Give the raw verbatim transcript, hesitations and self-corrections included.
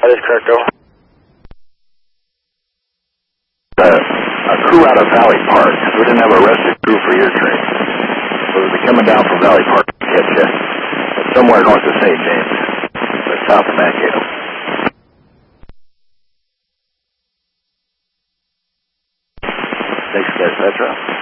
That is correct, over. Uh, a crew out of Valley Park. We didn't have a rescue crew for your train. So we'll be coming down from Valley Park to get you. It's somewhere north of Saint James, but south of Mankato. Thanks, guys. That's right.